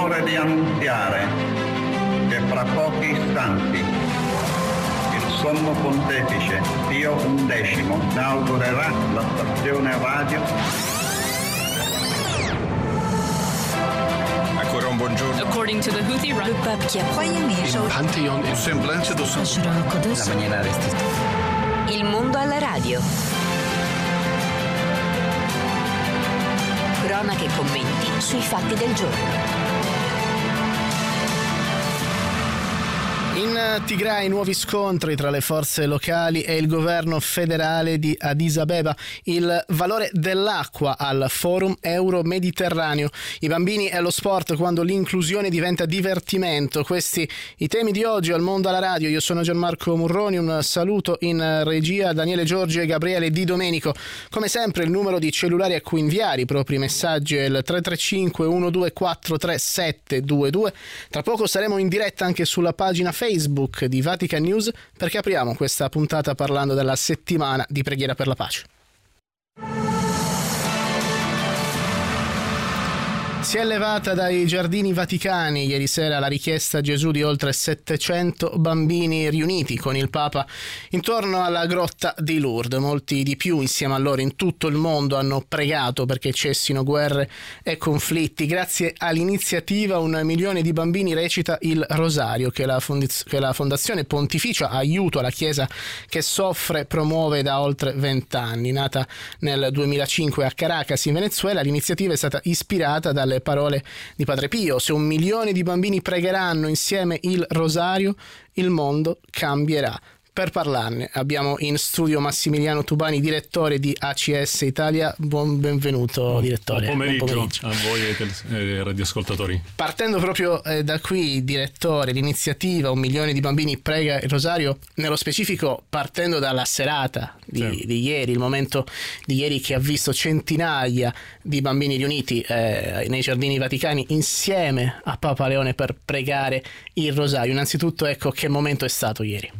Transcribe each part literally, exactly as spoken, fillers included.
l'onore di annunziare che fra pochi istanti il Sommo Pontefice Pio undicesimo inaugurerà la stazione radio. Ancora un buongiorno. According to the Houthi, le pape qui a Il Pantheon in semblance do La maniera restita. Il mondo alla radio. Cronache e commenti sui fatti del giorno. In Tigray nuovi scontri tra le forze locali e il governo federale di Addis Abeba. Il valore dell'acqua al Forum Euro-Mediterraneo. I bambini e lo sport quando l'inclusione diventa divertimento. Questi i temi di oggi al Mondo alla Radio. Io sono Gianmarco Murroni, un saluto in regia a Daniele Giorgi e Gabriele Di Domenico. Come sempre il numero di cellulari a cui inviare i propri messaggi è il tre tre cinque uno due quattro tre sette due due. Tra poco saremo in diretta anche sulla pagina Facebook di Vatican News perché apriamo questa puntata parlando della settimana di preghiera per la pace. Si è elevata dai giardini vaticani ieri sera la richiesta a Gesù di oltre settecento bambini riuniti con il Papa intorno alla grotta di Lourdes. Molti di più insieme a loro in tutto il mondo hanno pregato perché cessino guerre e conflitti. Grazie all'iniziativa un milione di bambini recita il rosario che la, fondiz- che la Fondazione Pontificia Aiuto alla Chiesa che soffre promuove da oltre vent'anni. Nata nel duemilacinque a Caracas in Venezuela, l'iniziativa è stata ispirata dalle parole di Padre Pio: se un milione di bambini pregheranno insieme il rosario, il mondo cambierà. Per parlarne abbiamo in studio Massimiliano Tubani, direttore di A C S Italia. Buon benvenuto, direttore. Buon pomeriggio, Buon pomeriggio. a voi e ai eh, radioascoltatori. Partendo proprio eh, da qui, direttore, l'iniziativa Un milione di bambini prega il rosario, nello specifico partendo dalla serata di, sì. di ieri, il momento di ieri che ha visto centinaia di bambini riuniti eh, nei giardini vaticani insieme a Papa Leone per pregare il rosario. Innanzitutto, ecco, che momento è stato ieri?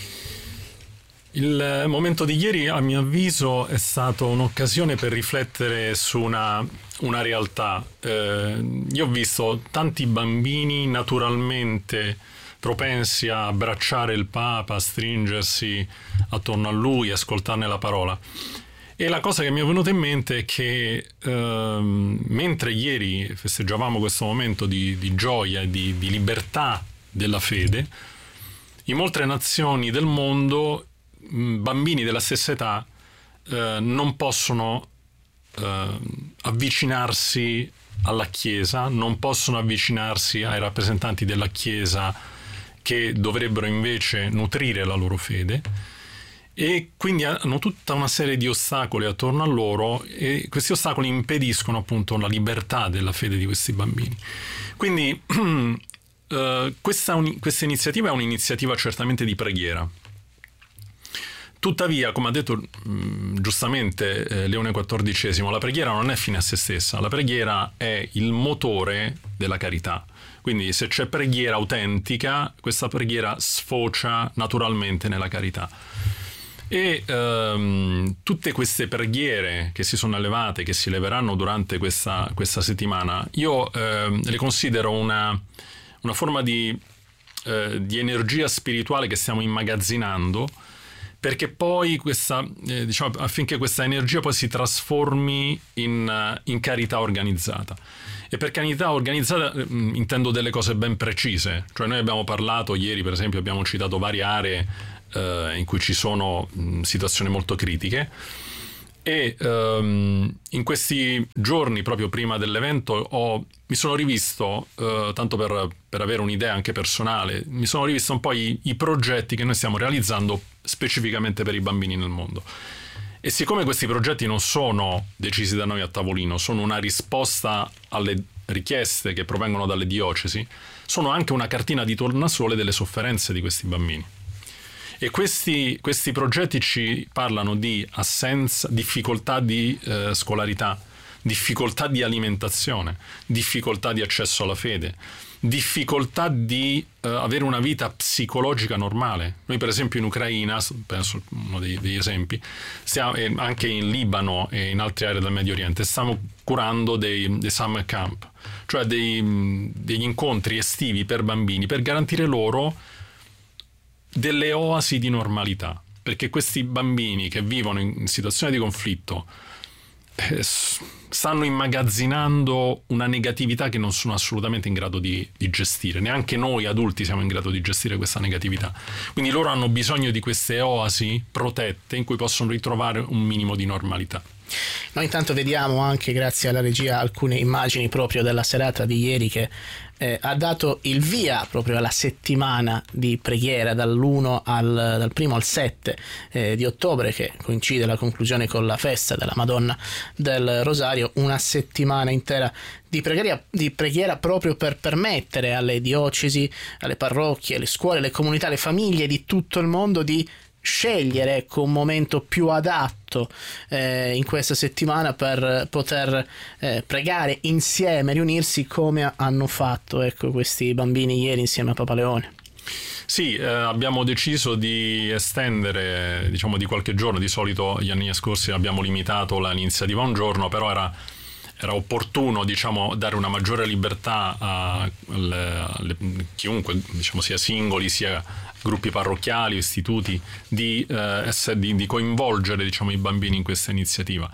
Il momento di ieri, a mio avviso, è stato un'occasione per riflettere su una, una realtà. Eh, io ho visto tanti bambini naturalmente propensi a abbracciare il Papa, a stringersi attorno a lui, ascoltarne la parola. E la cosa che mi è venuta in mente è che eh, mentre ieri festeggiavamo questo momento di, di gioia e di, di libertà della fede, in molte nazioni del mondo bambini della stessa età eh, non possono eh, avvicinarsi alla Chiesa, non possono avvicinarsi ai rappresentanti della Chiesa che dovrebbero invece nutrire la loro fede, e quindi hanno tutta una serie di ostacoli attorno a loro, e questi ostacoli impediscono appunto la libertà della fede di questi bambini. Quindi eh, questa, un, questa iniziativa è un'iniziativa certamente di preghiera. Tuttavia, come ha detto mh, giustamente eh, Leone quattordicesimo, la preghiera non è fine a se stessa, la preghiera è il motore della carità. Quindi se c'è preghiera autentica, questa preghiera sfocia naturalmente nella carità. E ehm, tutte queste preghiere che si sono elevate, che si eleveranno durante questa, questa settimana, io ehm, le considero una, una forma di, eh, di energia spirituale che stiamo immagazzinando, perché poi questa, eh, diciamo, affinché questa energia poi si trasformi in, in carità organizzata. E per carità organizzata eh, intendo delle cose ben precise. Cioè noi abbiamo parlato ieri, per esempio, abbiamo citato varie aree eh, in cui ci sono mh, situazioni molto critiche, e ehm, in questi giorni, proprio prima dell'evento, ho, mi sono rivisto, eh, tanto per, per avere un'idea anche personale, mi sono rivisto un po' i, i progetti che noi stiamo realizzando specificamente per i bambini nel mondo. E siccome questi progetti non sono decisi da noi a tavolino, sono una risposta alle richieste che provengono dalle diocesi, sono anche una cartina di tornasole delle sofferenze di questi bambini. E questi, questi progetti ci parlano di assenza, difficoltà di eh, scolarità, difficoltà di alimentazione, difficoltà di accesso alla fede, difficoltà di eh, avere una vita psicologica normale. Noi per esempio in Ucraina, penso uno dei, degli esempi, stiamo, eh, anche in Libano e in altre aree del Medio Oriente, stiamo curando dei, dei summer camp, cioè dei, degli incontri estivi per bambini per garantire loro delle oasi di normalità, perché questi bambini che vivono in situazioni di conflitto eh, stanno immagazzinando una negatività che non sono assolutamente in grado di, di gestire, neanche noi adulti siamo in grado di gestire questa negatività, quindi loro hanno bisogno di queste oasi protette in cui possono ritrovare un minimo di normalità. Noi intanto vediamo anche, grazie alla regia, alcune immagini proprio della serata di ieri che eh, ha dato il via proprio alla settimana di preghiera dall'uno al, dal primo al sette eh, di ottobre, che coincide la conclusione con la festa della Madonna del Rosario, una settimana intera di preghiera, di preghiera proprio per permettere alle diocesi, alle parrocchie, alle scuole, alle comunità, alle famiglie di tutto il mondo di scegliere, ecco, un momento più adatto eh, in questa settimana per poter eh, pregare insieme, riunirsi come hanno fatto, ecco, questi bambini ieri insieme a Papa Leone. Sì, eh, abbiamo deciso di estendere, diciamo, di qualche giorno. Di solito gli anni scorsi abbiamo limitato l'iniziativa a un giorno, però era era opportuno, diciamo, dare una maggiore libertà a alle, alle, chiunque, diciamo, sia singoli sia gruppi parrocchiali o istituti di, eh, essere, di, di coinvolgere, diciamo, i bambini in questa iniziativa.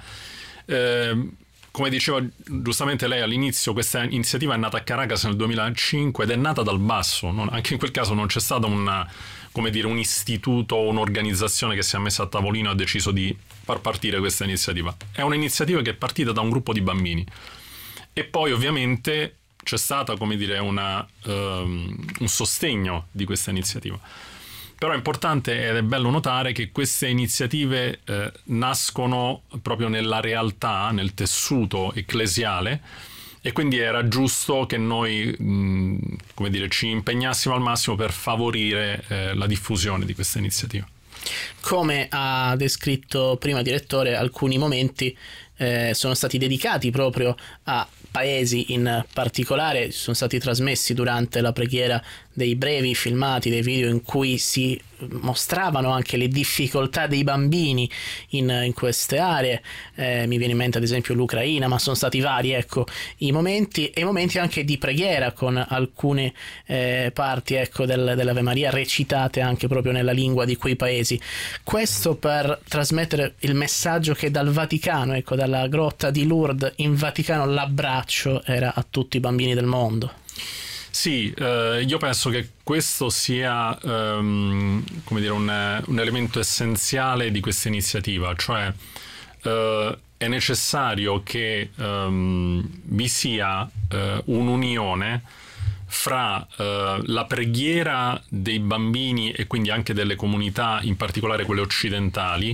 Eh, come diceva giustamente lei all'inizio, questa iniziativa è nata a Caracas nel duemilacinque ed è nata dal basso, non, anche in quel caso non c'è stato una, come dire, un istituto o un'organizzazione che si è messa a tavolino e ha deciso di far partire questa iniziativa. È un'iniziativa che è partita da un gruppo di bambini e poi ovviamente c'è stata, come dire, una, um, un sostegno di questa iniziativa. Però è importante ed è bello notare che queste iniziative eh, nascono proprio nella realtà, nel tessuto ecclesiale, e quindi era giusto che noi mh, come dire, ci impegnassimo al massimo per favorire eh, la diffusione di questa iniziativa. Come ha descritto prima, direttore, alcuni momenti eh, sono stati dedicati proprio a paesi in particolare, sono stati trasmessi durante la preghiera dei brevi filmati, dei video in cui si mostravano anche le difficoltà dei bambini in, in queste aree, eh, mi viene in mente ad esempio l'Ucraina, ma sono stati vari, ecco, i momenti, e i momenti anche di preghiera con alcune eh, parti, ecco, del, dell'Ave Maria recitate anche proprio nella lingua di quei paesi. Questo per trasmettere il messaggio che dal Vaticano, ecco, dalla grotta di Lourdes in Vaticano, l'abbraccio era a tutti i bambini del mondo. Sì, eh, io penso che questo sia um, come dire, un, un elemento essenziale di questa iniziativa, cioè eh, è necessario che um, vi sia uh, un'unione fra uh, la preghiera dei bambini e quindi anche delle comunità, in particolare quelle occidentali,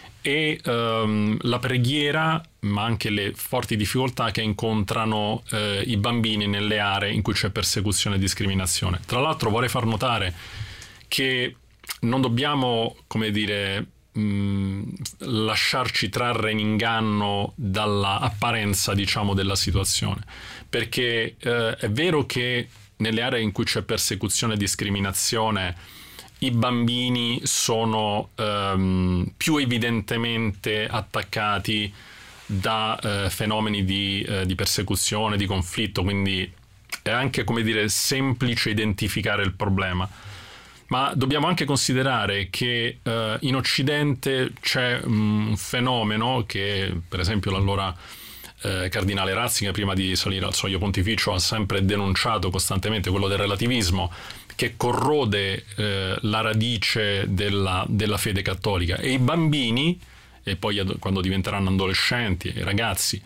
e um, la preghiera, ma anche le forti difficoltà che incontrano eh, i bambini nelle aree in cui c'è persecuzione e discriminazione. Tra l'altro vorrei far notare che non dobbiamo, come dire, mh, lasciarci trarre in inganno dalla apparenza, diciamo, della situazione, perché eh, è vero che nelle aree in cui c'è persecuzione e discriminazione i bambini sono ehm, più evidentemente attaccati da eh, fenomeni di, eh, di persecuzione, di conflitto, quindi è anche, come dire, semplice identificare il problema. Ma dobbiamo anche considerare che eh, in Occidente c'è un fenomeno che, per esempio, l'allora eh, cardinale Ratzinger, prima di salire al soglio pontificio, ha sempre denunciato costantemente, quello del relativismo, che corrode eh, la radice della, della fede cattolica, e i bambini, e poi quando diventeranno adolescenti e ragazzi,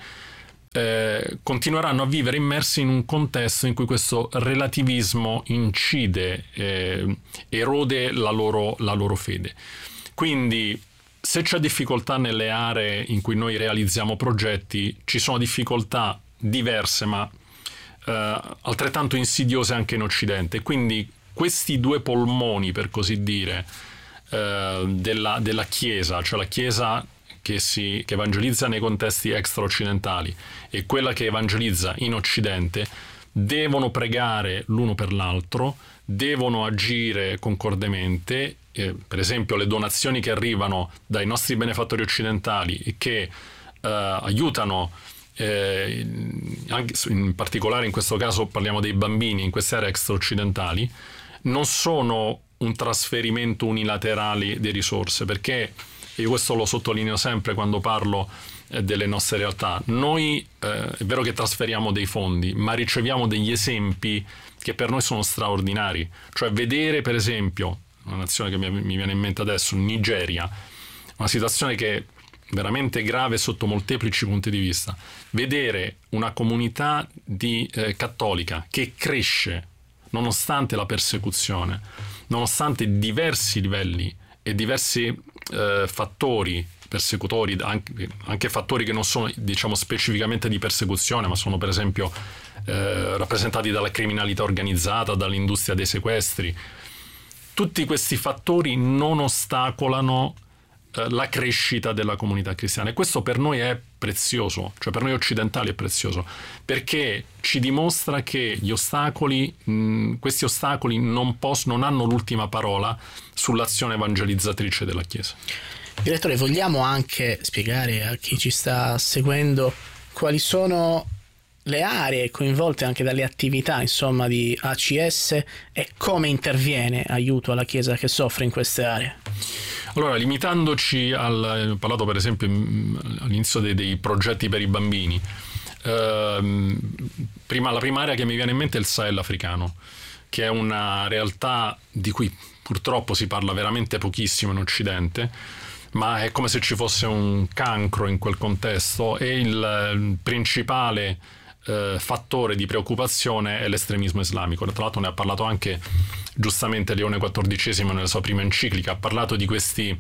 eh, continueranno a vivere immersi in un contesto in cui questo relativismo incide, eh, erode la loro, la loro fede. Quindi se c'è difficoltà nelle aree in cui noi realizziamo progetti, ci sono difficoltà diverse ma eh, altrettanto insidiose anche in Occidente. Quindi questi due polmoni, per così dire, eh, della, della Chiesa, cioè la Chiesa che, si, che evangelizza nei contesti extra-occidentali e quella che evangelizza in Occidente, devono pregare l'uno per l'altro, devono agire concordemente. Eh, per esempio le donazioni che arrivano dai nostri benefattori occidentali e che eh, aiutano eh, anche in particolare in questo caso parliamo dei bambini in queste aree extra-occidentali, non sono un trasferimento unilaterale di risorse, perché io questo lo sottolineo sempre quando parlo eh, delle nostre realtà. Noi eh, è vero che trasferiamo dei fondi, ma riceviamo degli esempi che per noi sono straordinari. Cioè vedere per esempio una nazione che mi, mi viene in mente adesso, Nigeria, una situazione che è veramente grave sotto molteplici punti di vista, vedere una comunità di, eh, cattolica che cresce nonostante la persecuzione, nonostante diversi livelli e diversi eh, fattori persecutori, anche, anche fattori che non sono diciamo specificamente di persecuzione, ma sono per esempio eh, rappresentati dalla criminalità organizzata, dall'industria dei sequestri. Tutti questi fattori non ostacolano eh, la crescita della comunità cristiana, e questo per noi è prezioso, cioè per noi occidentali è prezioso, perché ci dimostra che gli ostacoli, mh, questi ostacoli non, pos- non hanno l'ultima parola sull'azione evangelizzatrice della Chiesa. Direttore, vogliamo anche spiegare a chi ci sta seguendo quali sono le aree coinvolte anche dalle attività insomma di A C S e come interviene aiuto alla Chiesa che soffre in queste aree? Allora, limitandoci al, ho parlato per esempio all'inizio dei, dei progetti per i bambini, ehm, prima, la prima area che mi viene in mente è il Sahel africano, che è una realtà di cui purtroppo si parla veramente pochissimo in Occidente, ma è come se ci fosse un cancro in quel contesto, e il, il principale eh, fattore di preoccupazione è l'estremismo islamico. Tra l'altro ne ha parlato anche giustamente Leone quattordicesimo nella sua prima enciclica, ha parlato di questi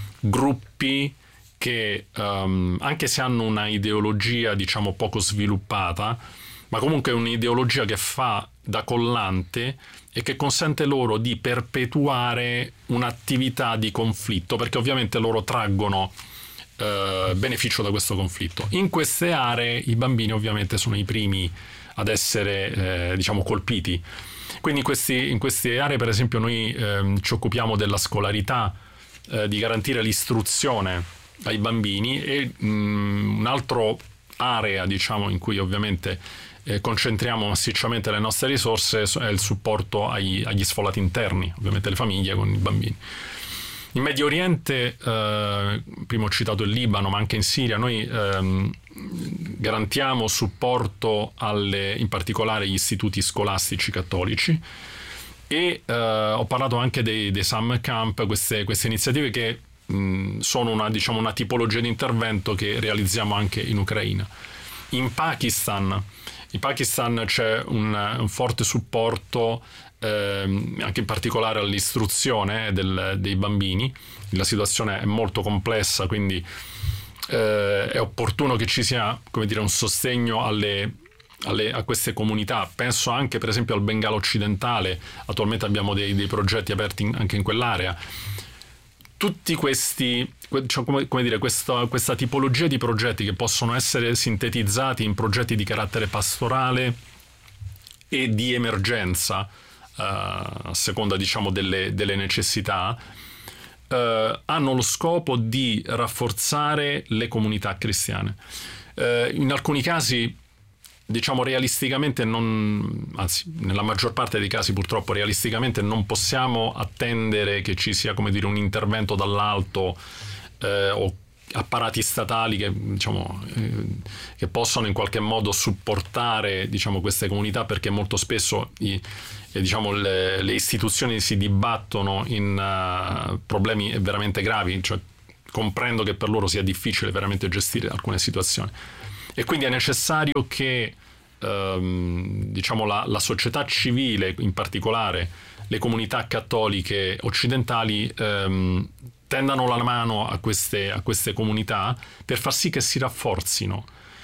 gruppi che um, anche se hanno una ideologia diciamo poco sviluppata, ma comunque è un'ideologia che fa da collante e che consente loro di perpetuare un'attività di conflitto, perché ovviamente loro traggono eh, beneficio da questo conflitto. In queste aree i bambini ovviamente sono i primi ad essere eh, diciamo colpiti. Quindi in, questi, in queste aree per esempio noi eh, ci occupiamo della scolarità, eh, di garantire l'istruzione ai bambini, e mh, un'altra area diciamo in cui ovviamente eh, concentriamo massicciamente le nostre risorse è il supporto ai, agli sfollati interni, ovviamente le famiglie con i bambini. In Medio Oriente, eh, prima ho citato il Libano, ma anche in Siria, noi ehm, garantiamo supporto alle, in particolare agli istituti scolastici cattolici, e eh, ho parlato anche dei, dei summer camp, queste, queste iniziative che mh, sono una, diciamo, una tipologia di intervento che realizziamo anche in Ucraina. In Pakistan, in Pakistan c'è un, un forte supporto eh, anche in particolare all'istruzione del, dei bambini. La situazione è molto complessa, quindi eh, è opportuno che ci sia, come dire, un sostegno alle, alle, a queste comunità. Penso anche per esempio al Bengala occidentale, attualmente abbiamo dei, dei progetti aperti in, anche in quell'area. Tutti questi, cioè, come, come dire, questa, questa tipologia di progetti che possono essere sintetizzati in progetti di carattere pastorale e di emergenza, uh, a seconda diciamo delle, delle necessità, uh, hanno lo scopo di rafforzare le comunità cristiane. Uh, in alcuni casi, diciamo realisticamente non, anzi nella maggior parte dei casi purtroppo realisticamente non possiamo attendere che ci sia, come dire, un intervento dall'alto eh, o apparati statali che diciamo eh, che possano in qualche modo supportare diciamo queste comunità, perché molto spesso i, eh, diciamo le, le istituzioni si dibattono in uh, problemi veramente gravi, cioè comprendo che per loro sia difficile veramente gestire alcune situazioni. E quindi è necessario che ehm, diciamo la, la società civile, in particolare le comunità cattoliche occidentali, ehm, tendano la mano a queste, a queste comunità per far sì che si rafforzino.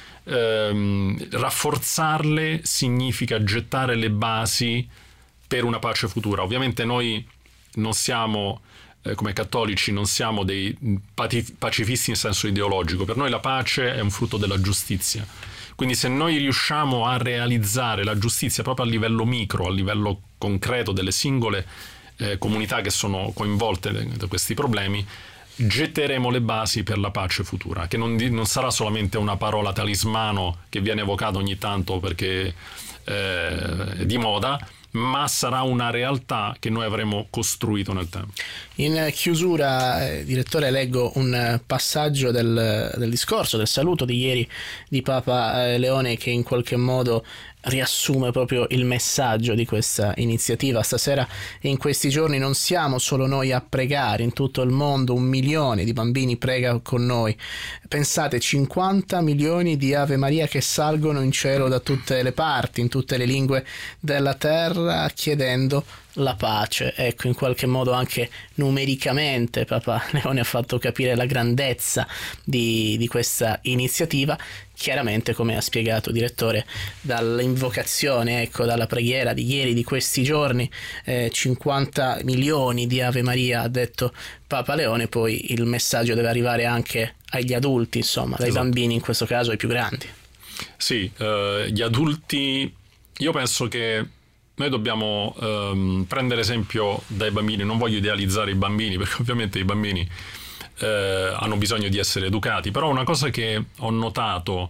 Ehm, rafforzarle significa gettare le basi per una pace futura. Ovviamente noi non siamo... come cattolici non siamo dei pacifisti in senso ideologico. Per noi la pace è un frutto della giustizia, quindi se noi riusciamo a realizzare la giustizia proprio a livello micro, a livello concreto delle singole eh, comunità che sono coinvolte da questi problemi, getteremo le basi per la pace futura, che non, non sarà solamente una parola talismano che viene evocata ogni tanto perché eh, è di moda, ma sarà una realtà che noi avremo costruito nel tempo. In chiusura, eh, direttore, leggo un passaggio del, del discorso, del saluto di ieri di Papa eh, Leone, che in qualche modo riassume proprio il messaggio di questa iniziativa. Stasera e in questi giorni non siamo solo noi a pregare, in tutto il mondo un milione di bambini prega con noi. Pensate, cinquanta milioni di Ave Maria che salgono in cielo da tutte le parti, in tutte le lingue della terra, chiedendo la pace. Ecco, in qualche modo anche numericamente Papa Leone ha fatto capire la grandezza di, di questa iniziativa. Chiaramente, come ha spiegato, direttore, dall'invocazione, ecco, dalla preghiera di ieri, di questi giorni, eh, cinquanta milioni di Ave Maria, ha detto Papa Leone, poi il messaggio deve arrivare anche agli adulti, insomma, dai esatto. bambini in questo caso ai più grandi. Sì, eh, gli adulti, io penso che noi dobbiamo ehm, prendere esempio dai bambini. Non voglio idealizzare i bambini, perché ovviamente i bambini eh, hanno bisogno di essere educati, però una cosa che ho notato,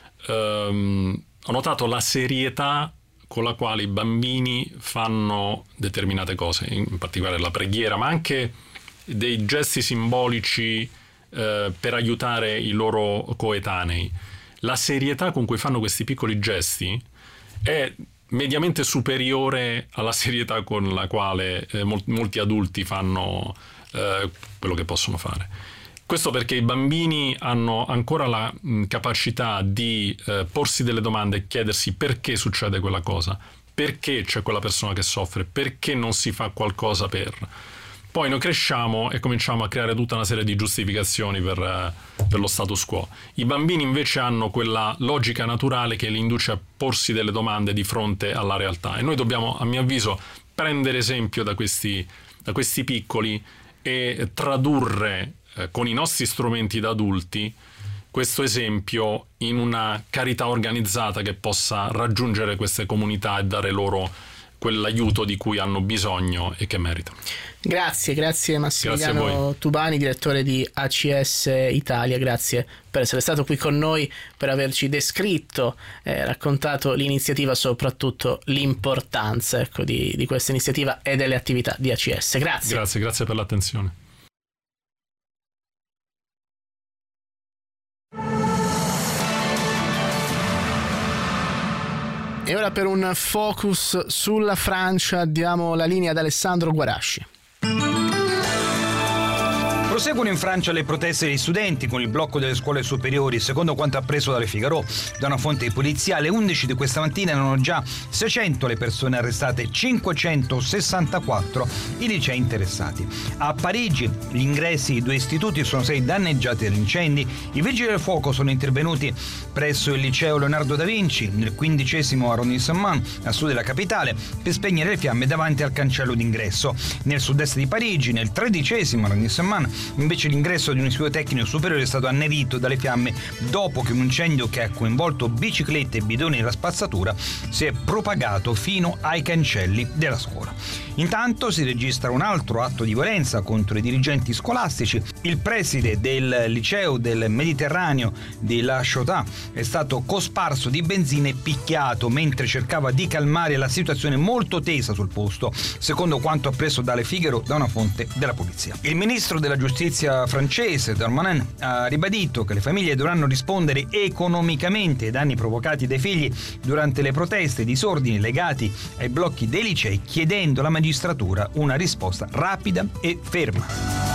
ehm, ho notato la serietà con la quale i bambini fanno determinate cose, in particolare la preghiera, ma anche dei gesti simbolici eh, per aiutare i loro coetanei. La serietà con cui fanno questi piccoli gesti è mediamente superiore alla serietà con la quale eh, mol- molti adulti fanno eh, quello che possono fare. Questo perché i bambini hanno ancora la mh, capacità di eh, porsi delle domande e chiedersi perché succede quella cosa, perché c'è quella persona che soffre, perché non si fa qualcosa per... Poi noi cresciamo e cominciamo a creare tutta una serie di giustificazioni per, uh, per lo status quo. I bambini invece hanno quella logica naturale che li induce a porsi delle domande di fronte alla realtà, e noi dobbiamo, a mio avviso, prendere esempio da questi, da questi piccoli e tradurre eh, con i nostri strumenti da adulti questo esempio in una carità organizzata che possa raggiungere queste comunità e dare loro quell'aiuto di cui hanno bisogno e che meritano. Grazie, grazie Massimiliano grazie Tubani, direttore di A C S Italia, grazie per essere stato qui con noi, per averci descritto, eh, raccontato l'iniziativa, soprattutto l'importanza, ecco, di, di questa iniziativa e delle attività di A C S. Grazie. Grazie, grazie per l'attenzione. E ora per un focus sulla Francia diamo la linea ad Alessandro Guarasci. Proseguono in Francia le proteste degli studenti con il blocco delle scuole superiori. Secondo quanto appreso dalle Figaro da una fonte di polizia, alle undici di questa mattina erano già seicento le persone arrestate, cinquecentosessantaquattro i licei interessati. A Parigi gli ingressi di due istituti sono stati danneggiati dagli incendi. I vigili del fuoco sono intervenuti presso il liceo Leonardo da Vinci, nel quindicesimo arrondissement, a sud della capitale, per spegnere le fiamme davanti al cancello d'ingresso. Nel sud-est di Parigi, nel tredicesimo arrondissement, invece l'ingresso di un istituto tecnico superiore è stato annerito dalle fiamme dopo che un incendio che ha coinvolto biciclette e bidoni della spazzatura si è propagato fino ai cancelli della scuola. Intanto si registra un altro atto di violenza contro i dirigenti scolastici. Il preside del liceo del Mediterraneo di La Ciotat è stato cosparso di benzina e picchiato mentre cercava di calmare la situazione molto tesa sul posto, secondo quanto appreso dalle Figaro da una fonte della polizia. Il ministro della giustizia francese, Darmanin, ha ribadito che le famiglie dovranno rispondere economicamente ai danni provocati dai figli durante le proteste e i disordini legati ai blocchi dei licei, chiedendo alla magistratura una risposta rapida e ferma.